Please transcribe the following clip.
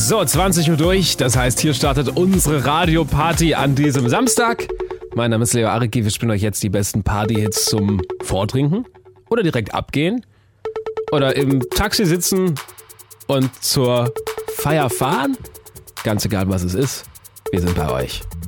So, 20 Uhr durch. Das heißt, hier startet unsere Radioparty an diesem Samstag. Mein Name ist Leo Ariki. Wir spielen euch jetzt die besten Party-Hits zum Vortrinken oder direkt abgehen oder im Taxi sitzen und zur Feier fahren. Ganz egal, was es ist. Wir sind bei euch.